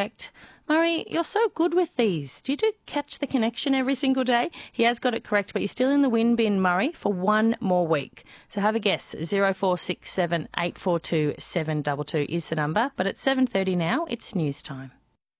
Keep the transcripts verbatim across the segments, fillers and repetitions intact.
correct. Murray, you're so good with these. Do you do catch the connection every single day? He has got it correct, but you're still in the win bin, Murray, for one more week. So have a guess. zero four six seven eight four two seven two two is the number. But at seven thirty now, it's news time.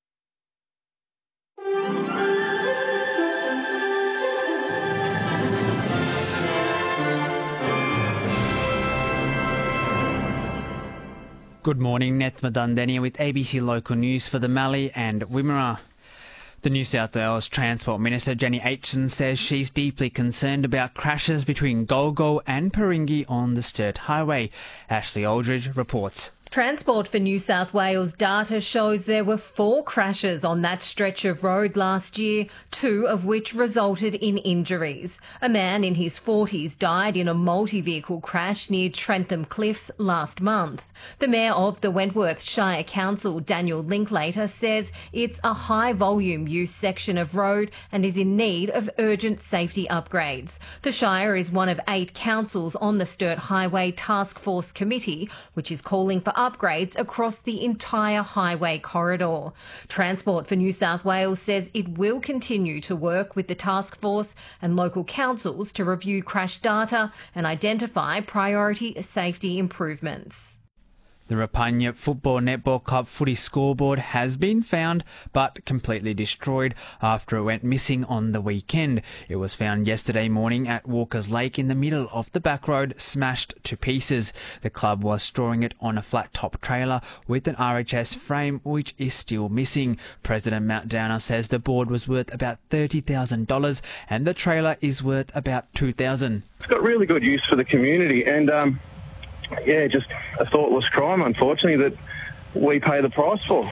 Good morning, Nethma Dundenia with A B C Local News for the Mallee and Wimmera. The New South Wales Transport Minister Jenny Aitchison says she's deeply concerned about crashes between Golgo and Paringi on the Sturt Highway. Ashley Aldridge reports. Transport for New South Wales data shows there were four crashes on that stretch of road last year, two of which resulted in injuries. A man in his forties died in a multi-vehicle crash near Trentham Cliffs last month. The Mayor of the Wentworth Shire Council, Daniel Linklater, says it's a high-volume use section of road and is in need of urgent safety upgrades. The Shire is one of eight councils on the Sturt Highway Task Force Committee, which is calling for upgrades across the entire highway corridor. Transport for New South Wales says it will continue to work with the task force and local councils to review crash data and identify priority safety improvements. The Rapanya Football Netball Club footy scoreboard has been found but completely destroyed after it went missing on the weekend. It was found yesterday morning at Walker's Lake in the middle of the back road, smashed to pieces. The club was storing it on a flat-top trailer with an R H S frame which is still missing. President Matt Downer says the board was worth about thirty thousand dollars and the trailer is worth about two thousand dollars. It's got really good use for the community and um yeah, just a thoughtless crime, unfortunately, that we pay the price for.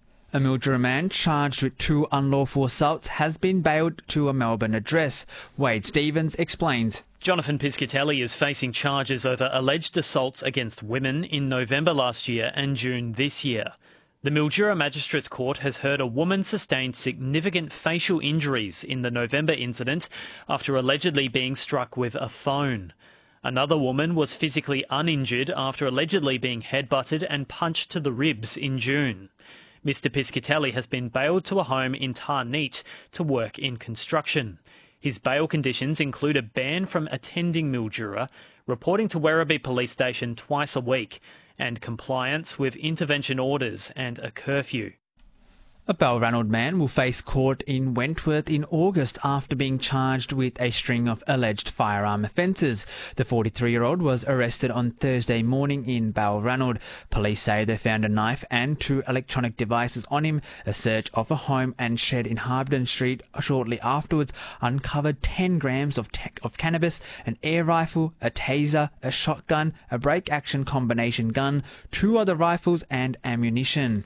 A Mildura man charged with two unlawful assaults has been bailed to a Melbourne address. Wade Stevens explains. Jonathan Piscatelli is facing charges over alleged assaults against women in November last year and June this year. The Mildura Magistrates Court has heard a woman sustained significant facial injuries in the November incident after allegedly being struck with a phone. Another woman was physically uninjured after allegedly being headbutted and punched to the ribs in June. Mister Piscatelli has been bailed to a home in Tarneet to work in construction. His bail conditions include a ban from attending Mildura, reporting to Werribee Police Station twice a week, and compliance with intervention orders and a curfew. A Balranald man will face court in Wentworth in August after being charged with a string of alleged firearm offences. The forty-three-year-old was arrested on Thursday morning in Balranald. Police say they found a knife and two electronic devices on him. A search of a home and shed in Harbden Street shortly afterwards uncovered ten grams of, te- of cannabis, an air rifle, a taser, a shotgun, a break-action combination gun, two other rifles and ammunition.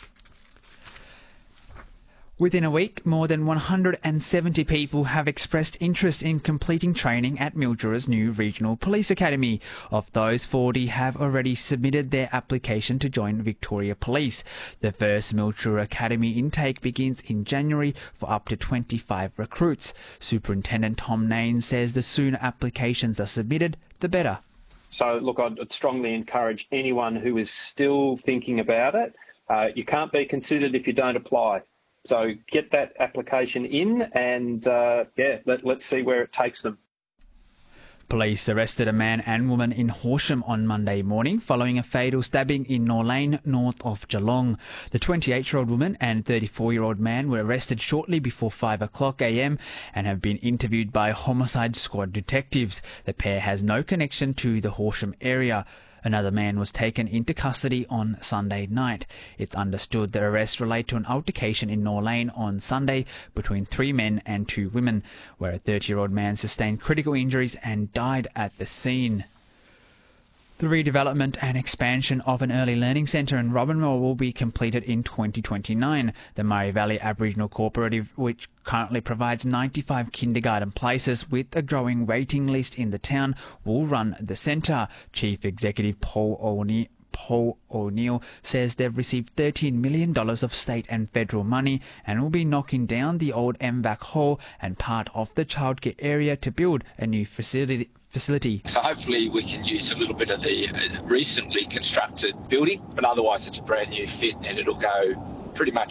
Within a week, more than one hundred seventy people have expressed interest in completing training at Mildura's new Regional Police Academy. Of those, forty have already submitted their application to join Victoria Police. The first Mildura Academy intake begins in January for up to twenty-five recruits. Superintendent Tom Nain says the sooner applications are submitted, the better. So, look, I'd strongly encourage anyone who is still thinking about it. Uh, you can't be considered if you don't apply. So get that application in and, uh, yeah, let, let's see where it takes them. Police arrested a man and woman in Horsham on Monday morning following a fatal stabbing in Norlane, north of Geelong. The twenty-eight-year-old woman and thirty-four-year-old man were arrested shortly before five o'clock a m and have been interviewed by homicide squad detectives. The pair has no connection to the Horsham area. Another man was taken into custody on Sunday night. It's understood the arrests relate to an altercation in Norlane on Sunday between three men and two women, where a thirty-year-old man sustained critical injuries and died at the scene. The redevelopment and expansion of an early learning centre in Robinwell will be completed in twenty twenty-nine. The Murray Valley Aboriginal Cooperative, which currently provides ninety-five kindergarten places with a growing waiting list in the town, will run the centre. Chief Executive Paul O'Neill Paul O'Neill says they've received thirteen million dollars of state and federal money and will be knocking down the old M V A C hall and part of the childcare area to build a new facility. facility. So hopefully we can use a little bit of the recently constructed building, but otherwise it's a brand new fit and it'll go pretty much